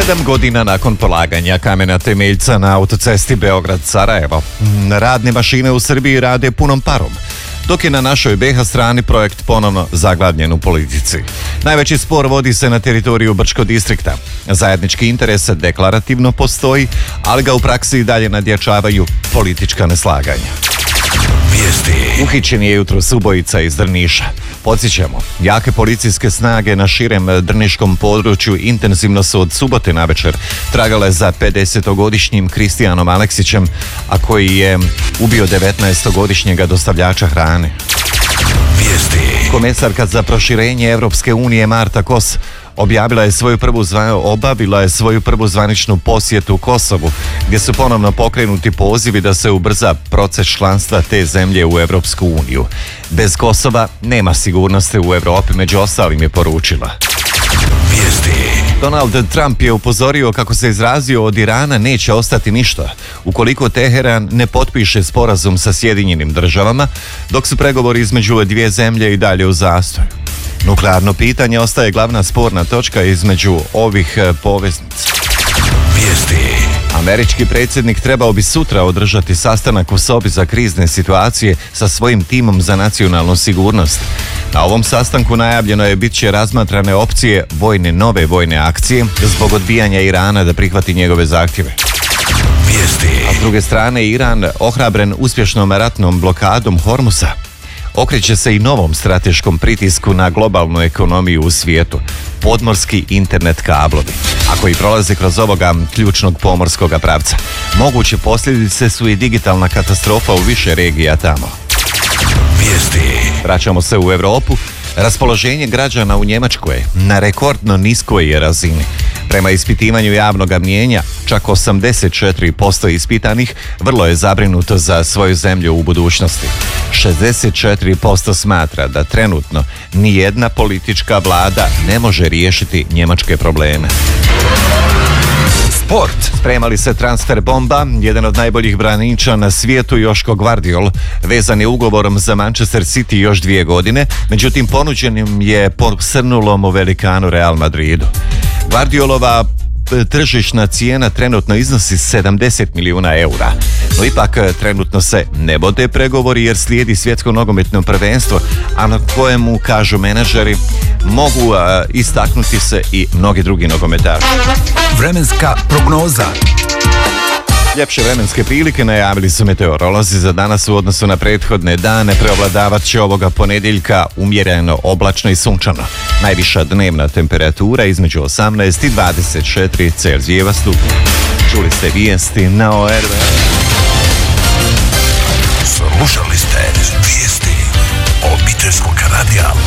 7 godina nakon polaganja kamena temeljca na autocesti Beograd-Sarajevo, radne mašine u Srbiji rade punom parom, dok je na našoj BiH strani projekt ponovno zaglavljen u politici. Najveći spor vodi se na teritoriju Brčkog distrikta. Zajednički interes deklarativno postoji, ali ga u praksi i dalje nadjačavaju politička neslaganja. Uhićen je jutros ubojica iz Drniša. Podsjećamo, jake policijske snage na širem drniškom području intenzivno su od subote navečer tragale za 50-godišnjim Kristijanom Aleksićem, a koji je ubio 19-godišnjega dostavljača hrane. Komesarka za proširenje Evropske unije Marta Kos obavila je svoju prvu zvaničnu posjetu Kosovu, gdje su ponovno pokrenuti pozivi da se ubrza proces članstva te zemlje u Evropsku uniju. Bez Kosova nema sigurnosti u Europi, među ostalim je poručila. Donald Trump je upozorio, kako se izrazio, od Irana neće ostati ništa ukoliko Teheran ne potpiše sporazum sa Sjedinjenim državama, dok su pregovori između dvije zemlje i dalje u zastoju. Nuklearno pitanje ostaje glavna sporna točka između ovih poveznica. Američki predsjednik trebao bi sutra održati sastanak u sobi za krizne situacije sa svojim timom za nacionalnu sigurnost. Na ovom sastanku najavljeno je bit će razmatrane opcije nove vojne akcije zbog odbijanja Irana da prihvati njegove zahtjeve. A s druge strane, Iran, ohrabren uspješnom ratnom blokadom Hormuza, okreće se i novom strateškom pritisku na globalnu ekonomiju u svijetu, podmorski internet kablovi, a koji prolaze kroz ovoga ključnog pomorskog pravca. Moguće posljedice su i digitalna katastrofa u više regija tamo. Vraćamo se u Europu. Raspoloženje građana u Njemačkoj na rekordno niskoj je razini. Prema ispitivanju javnog mnijenja, čak 84% ispitanih vrlo je zabrinuto za svoju zemlju u budućnosti. 64% smatra da trenutno nijedna politička vlada ne može riješiti njemačke probleme. Sport. Spremali se transfer bomba. Jedan od najboljih branitelja na svijetu, Joško Gvardiol, vezan je ugovorom za Manchester City još 2 godine, međutim ponuđenim je posrnulom u velikanu Real Madridu. Gvardiolova tržišna cijena trenutno iznosi 70 milijuna eura. No ipak trenutno se ne vode pregovori jer slijedi svjetsko nogometno prvenstvo, a na kojemu, kažu menadžeri, mogu istaknuti se i mnogi drugi nogometaši. Vremenska prognoza. Ljepše vremenske prilike najavili su meteorolozi za danas u odnosu na prethodne dane. Preovladavat će ovoga ponedjeljka umjereno, oblačno i sunčano. Najviša dnevna temperatura između 18 i 24 Celzijeva stupnja. Čuli ste vijesti na ORV. Slušali ste vijesti obiteljskog radija